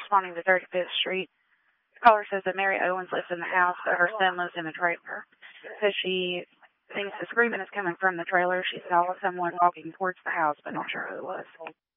responding to 35th Street. The caller says that Mary Owens lives in the house, but her son lives in a trailer. Says she thinks the screaming is coming from the trailer. She saw someone walking towards the house, but not sure who it was.